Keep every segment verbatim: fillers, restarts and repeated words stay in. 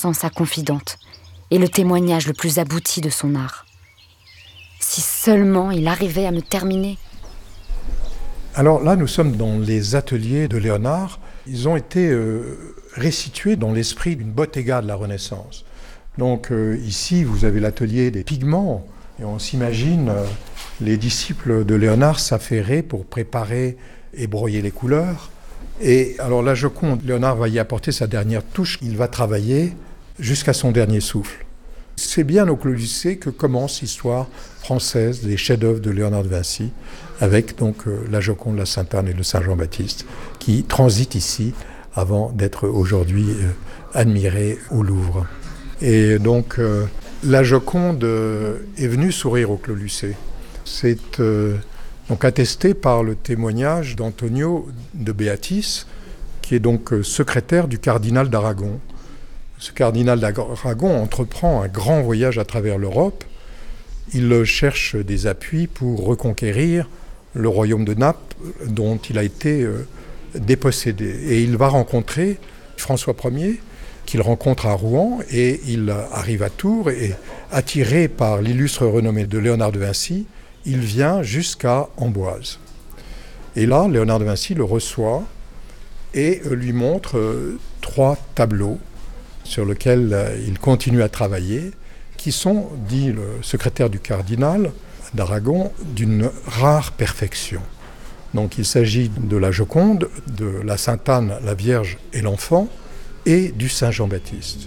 sans sa confidente et le témoignage le plus abouti de son art. Si seulement il arrivait à me terminer. Alors là, nous sommes dans les ateliers de Léonard. Ils ont été euh, restitués dans l'esprit d'une bottega de la Renaissance. Donc euh, ici, vous avez l'atelier des pigments. Et on s'imagine euh, les disciples de Léonard s'affairer pour préparer et broyer les couleurs. Et alors la Joconde, Léonard va y apporter sa dernière touche. Il va travailler jusqu'à son dernier souffle. C'est bien au Clos Lucé que commence l'histoire française des chefs-d'œuvre de Léonard de Vinci, avec donc euh, la Joconde, la Sainte-Anne et le Saint-Jean-Baptiste, qui transitent ici avant d'être aujourd'hui euh, admirés au Louvre. Et donc euh, la Joconde euh, est venue sourire au Clos Lucé. C'est euh, donc attesté par le témoignage d'Antonio de Beatis, qui est donc euh, secrétaire du cardinal d'Aragon. Ce cardinal d'Aragon entreprend un grand voyage à travers l'Europe. Il cherche des appuis pour reconquérir le royaume de Naples dont il a été euh, dépossédé. Et il va rencontrer François Ier, qu'il rencontre à Rouen, et il arrive à Tours, et attiré par l'illustre renommée de Léonard de Vinci, il vient jusqu'à Amboise. Et là, Léonard de Vinci le reçoit et lui montre euh, trois tableaux sur lesquels euh, il continue à travailler, qui sont, dit le secrétaire du cardinal d'Aragon, d'une rare perfection. Donc il s'agit de la Joconde, de la Sainte-Anne, la Vierge et l'Enfant, et du Saint-Jean-Baptiste.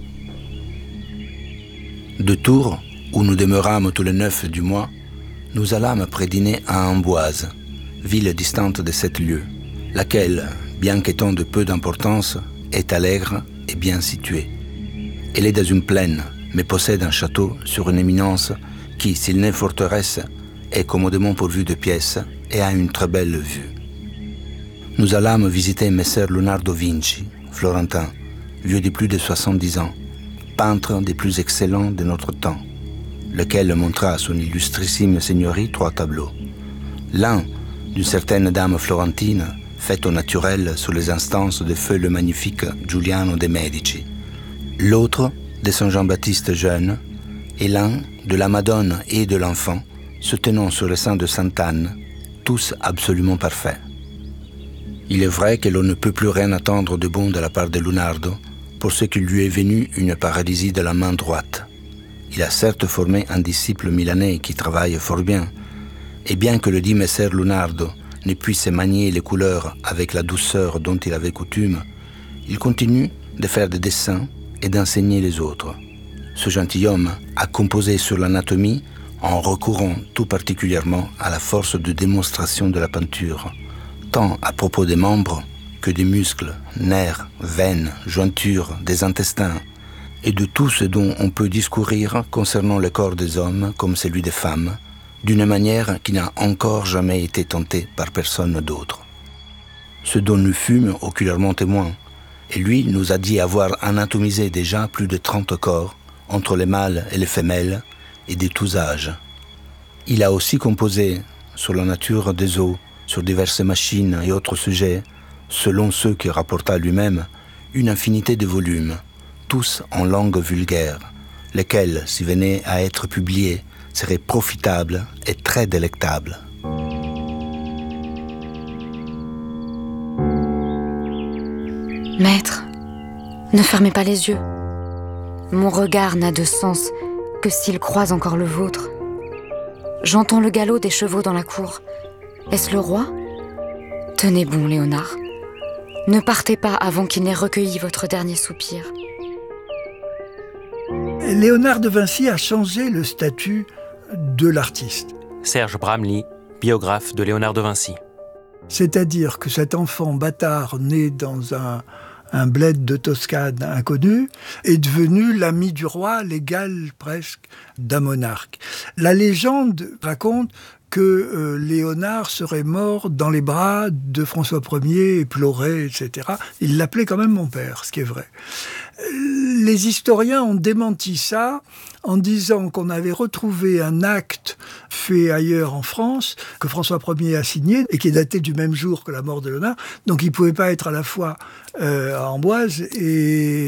De Tours, où nous demeurâmes tous les neuf du mois, nous allâmes après dîner à Amboise, ville distante de sept lieues, laquelle, bien qu'étant de peu d'importance, est allègre et bien située. Elle est dans une plaine, mais possède un château sur une éminence qui, s'il n'est forteresse, est commodément pourvu de pièces et a une très belle vue. Nous allâmes visiter Messer Leonardo Vinci, florentin, vieux de plus de soixante-dix ans, peintre des plus excellents de notre temps, lequel montra à son illustrissime seigneurie trois tableaux. L'un, d'une certaine dame florentine, faite au naturel sous les instances de feu le magnifique Giuliano de Medici. L'autre, de Saint Jean-Baptiste jeune, et l'un, de la Madone et de l'Enfant, se tenant sur le sein de Sainte-Anne, tous absolument parfaits. Il est vrai que l'on ne peut plus rien attendre de bon de la part de Leonardo, pour ce qu'il lui est venu une paralysie de la main droite. Il a certes formé un disciple milanais qui travaille fort bien, et bien que le dit Messer Leonardo ne puisse manier les couleurs avec la douceur dont il avait coutume, il continue de faire des dessins et d'enseigner les autres. Ce gentilhomme a composé sur l'anatomie en recourant tout particulièrement à la force de démonstration de la peinture, tant à propos des membres que des muscles, nerfs, veines, jointures, des intestins, et de tout ce dont on peut discourir concernant le corps des hommes comme celui des femmes, d'une manière qui n'a encore jamais été tentée par personne d'autre. Ce dont nous fûmes oculairement témoins, et lui nous a dit avoir anatomisé déjà plus de trente corps, entre les mâles et les femelles, et de tous âges. Il a aussi composé, sur la nature des os, sur diverses machines et autres sujets, selon ceux qu'il rapporta lui-même, une infinité de volumes, tous en langue vulgaire, lesquels, s'ils venaient à être publiés, seraient profitables et très délectables. Maître, ne fermez pas les yeux. Mon regard n'a de sens que s'il croise encore le vôtre. J'entends le galop des chevaux dans la cour. Est-ce le roi ? Tenez bon, Léonard. Ne partez pas avant qu'il n'ait recueilli votre dernier soupir. Léonard de Vinci a changé le statut de l'artiste. Serge Bramly, biographe de Léonard de Vinci. C'est-à-dire que cet enfant bâtard né dans un, un bled de Toscane inconnu est devenu l'ami du roi, l'égal presque d'un monarque. La légende raconte que euh, Léonard serait mort dans les bras de François Ier et pleurait, et cetera. Il l'appelait quand même mon père, ce qui est vrai. Les historiens ont démenti ça en disant qu'on avait retrouvé un acte fait ailleurs en France, que François Ier a signé, et qui est daté du même jour que la mort de Léonard. Donc il ne pouvait pas être à la fois euh, à Amboise et